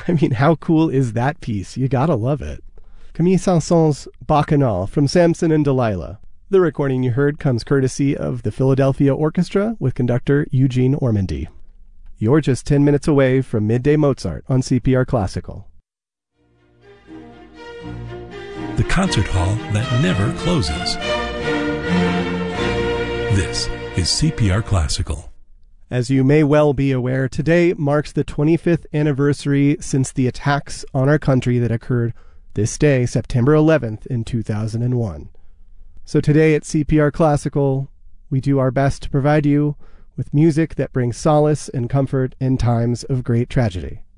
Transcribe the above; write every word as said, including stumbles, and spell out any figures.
I mean, how cool is that piece? You gotta love it. Camille Saint-Saëns' Bacchanal from Samson and Delilah. The recording you heard comes courtesy of the Philadelphia Orchestra with conductor Eugene Ormandy. You're just ten minutes away from Midday Mozart on C P R Classical. The concert hall that never closes. This is C P R Classical. As you may well be aware, today marks the twenty-fifth anniversary since the attacks on our country that occurred this day, September eleventh, in two thousand one. So today at C P R Classical, we do our best to provide you with music that brings solace and comfort in times of great tragedy.